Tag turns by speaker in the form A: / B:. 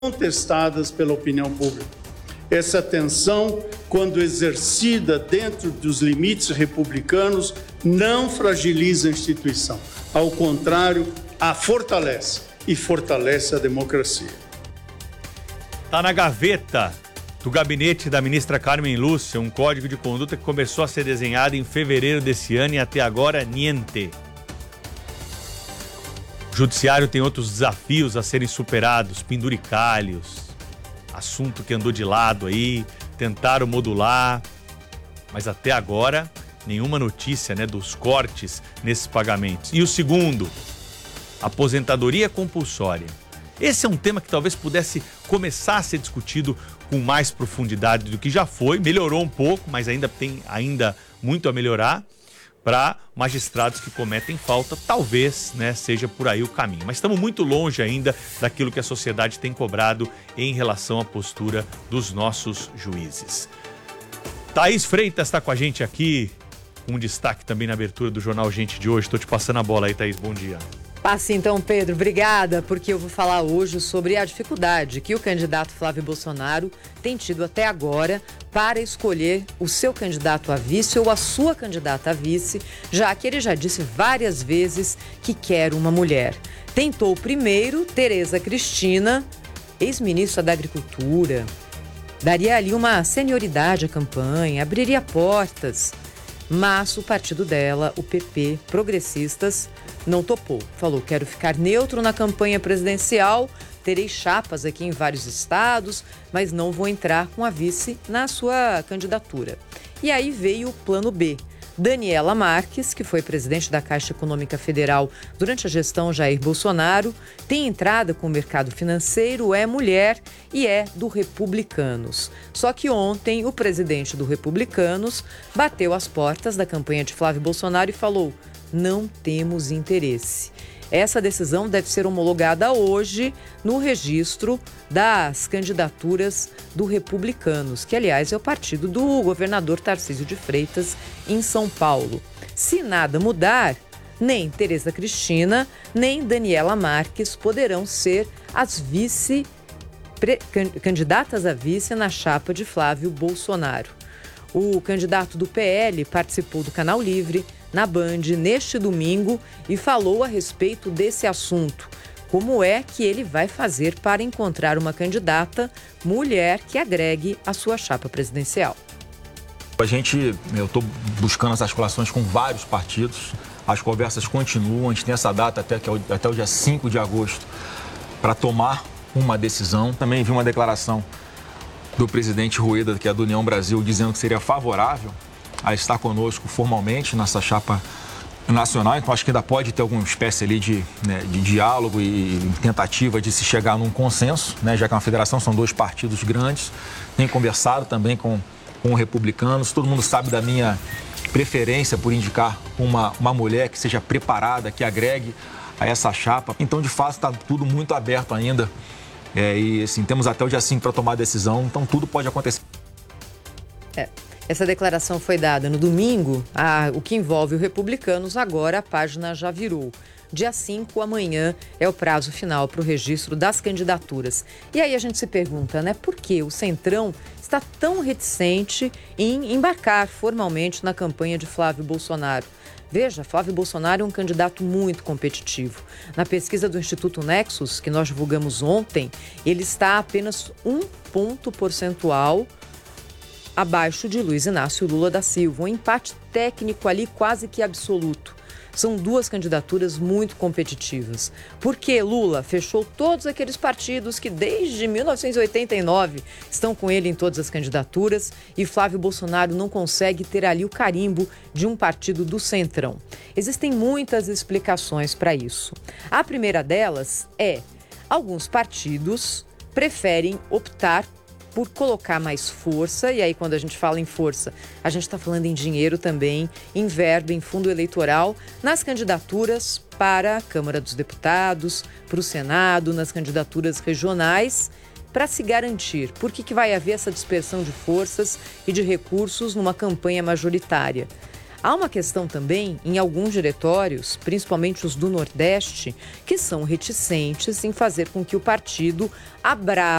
A: contestadas pela opinião pública. Essa tensão, quando exercida dentro dos limites republicanos, não fragiliza a instituição. Ao contrário, a fortalece e fortalece a democracia.
B: Está na gaveta do gabinete da ministra Carmen Lúcia um código de conduta que começou a ser desenhado em fevereiro desse ano e até agora, niente. O judiciário tem outros desafios a serem superados, penduricalhos, assunto que andou de lado aí, tentaram modular, mas até agora nenhuma notícia, dos cortes nesses pagamentos. E o segundo, aposentadoria compulsória. Esse é um tema que talvez pudesse começar a ser discutido com mais profundidade do que já foi, melhorou um pouco, mas ainda tem muito a melhorar. Para magistrados que cometem falta, talvez seja por aí o caminho. Mas estamos muito longe ainda daquilo que a sociedade tem cobrado em relação à postura dos nossos juízes. Thaís Freitas está com a gente aqui, com destaque também na abertura do Jornal Gente de hoje. Estou te passando a bola aí, Thaís, bom dia.
C: Passe então, Pedro, obrigada, porque eu vou falar hoje sobre a dificuldade que o candidato Flávio Bolsonaro tem tido até agora para escolher o seu candidato a vice ou a sua candidata a vice, já que ele já disse várias vezes que quer uma mulher. Tentou primeiro Tereza Cristina, ex-ministra da Agricultura, daria ali uma senioridade à campanha, abriria portas, mas o partido dela, o PP, Progressistas, não topou. Falou, quero ficar neutro na campanha presidencial, terei chapas aqui em vários estados, mas não vou entrar com a vice na sua candidatura. E aí veio o plano B. Daniela Marques, que foi presidente da Caixa Econômica Federal durante a gestão Jair Bolsonaro, tem entrada com o mercado financeiro, é mulher e é do Republicanos. Só que ontem o presidente do Republicanos bateu as portas da campanha de Flávio Bolsonaro e falou: não temos interesse. Essa decisão deve ser homologada hoje no registro das candidaturas do Republicanos, que, aliás, é o partido do governador Tarcísio de Freitas, em São Paulo. Se nada mudar, nem Tereza Cristina, nem Daniela Marques poderão ser as candidatas a vice na chapa de Flávio Bolsonaro. O candidato do PL participou do Canal Livre, na Band, neste domingo, e falou a respeito desse assunto. Como é que ele vai fazer para encontrar uma candidata mulher que agregue a sua chapa presidencial?
D: Eu estou buscando as articulações com vários partidos, as conversas continuam, a gente tem essa data até o dia 5 de agosto para tomar uma decisão. Também vi uma declaração do presidente Rueda, que é do União Brasil, dizendo que seria favorável a estar conosco formalmente nessa chapa nacional. Então acho que ainda pode ter alguma espécie ali de diálogo e tentativa de se chegar num consenso, já que é uma federação, são dois partidos grandes. Tem conversado também com Republicanos. Todo mundo sabe da minha preferência por indicar uma mulher que seja preparada, que agregue a essa chapa. Então, de fato, está tudo muito aberto ainda. E assim, temos até o dia 5 para tomar a decisão, então tudo pode acontecer.
C: Essa declaração foi dada no domingo, o que envolve o Republicanos, agora a página já virou. Dia 5, amanhã, é o prazo final para o registro das candidaturas. E aí a gente se pergunta, por que o Centrão está tão reticente em embarcar formalmente na campanha de Flávio Bolsonaro? Veja, Flávio Bolsonaro é um candidato muito competitivo. Na pesquisa do Instituto Nexus, que nós divulgamos ontem, ele está apenas 1 ponto percentual abaixo de Luiz Inácio Lula da Silva. Um empate técnico ali quase que absoluto. São duas candidaturas muito competitivas. Porque Lula fechou todos aqueles partidos que desde 1989 estão com ele em todas as candidaturas e Flávio Bolsonaro não consegue ter ali o carimbo de um partido do Centrão. Existem muitas explicações para isso. A primeira delas é: alguns partidos preferem optar por colocar mais força, e aí quando a gente fala em força, a gente está falando em dinheiro também, em verba, em fundo eleitoral, nas candidaturas para a Câmara dos Deputados, para o Senado, nas candidaturas regionais, para se garantir. Por que vai haver essa dispersão de forças e de recursos numa campanha majoritária? Há uma questão também em alguns diretórios, principalmente os do Nordeste, que são reticentes em fazer com que o partido abrace